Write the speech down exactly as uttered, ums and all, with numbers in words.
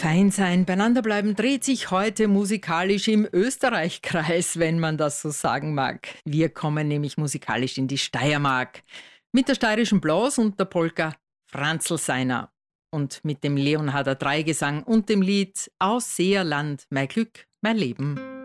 Fein sein, beieinander bleiben dreht sich heute musikalisch im Österreich-Kreis, wenn man das so sagen mag. Wir kommen nämlich musikalisch in die Steiermark. Mit der steirischen Blas und der Polka Franzl seiner. Und mit dem Leonharder Dreigesang und dem Lied Aus Seerland, mein Glück, mein Leben.